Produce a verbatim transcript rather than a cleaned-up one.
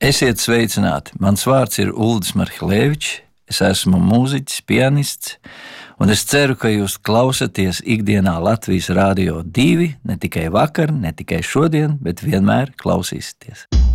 Esiet sveicināti! Mans vārds ir Uldis Marhilēvičs, es esmu mūziķis, pianists, un es ceru, ka jūs klausaties ikdienā Latvijas Rādio divi, ne tikai vakar, ne tikai šodien, bet vienmēr klausīsieties.